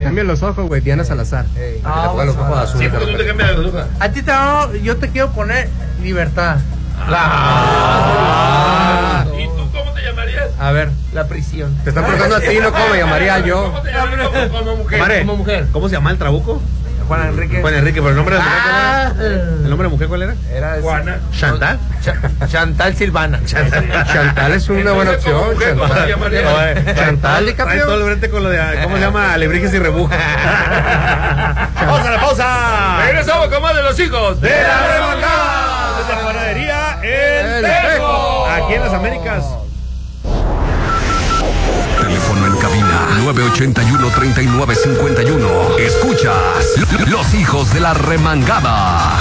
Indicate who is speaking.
Speaker 1: cambien los ojos, güey. Diana Salazar.
Speaker 2: Para que te pongan los ojos azules.
Speaker 3: Sí, porque tú te cambias los ojos.
Speaker 4: A ti yo te quiero poner Libertad.
Speaker 3: ¿Y tú cómo te llamarías?
Speaker 4: A ver, la prisión.
Speaker 1: Te están preguntando a ti, no cómo me llamaría yo.
Speaker 3: ¿Cómo te llamarías como mujer?
Speaker 2: Mare,
Speaker 4: Como mujer.
Speaker 2: ¿cómo se llama el trabuco?
Speaker 4: Juan Enrique.
Speaker 2: Juan Enrique, pero el nombre de mujer, ¿cuál era? ¿El nombre de mujer cuál era?
Speaker 4: Era
Speaker 3: Juana.
Speaker 2: ¿Chantal?
Speaker 4: Chantal Silvana.
Speaker 1: Chantal es una buena opción.
Speaker 3: mujer, ¿cómo te llamarías?
Speaker 1: Chantal,
Speaker 2: Trae todo el frente con lo de, ¿cómo se llama? Alebrijes y rebujas. ¡Vamos a la pausa!
Speaker 3: Regresamos con más de los hijos
Speaker 2: ¡De la remangada! Desde la panadería El Tejo, aquí en las Américas.
Speaker 5: Teléfono en cabina 981-3951. Escuchas Los Hijos de la Remangada.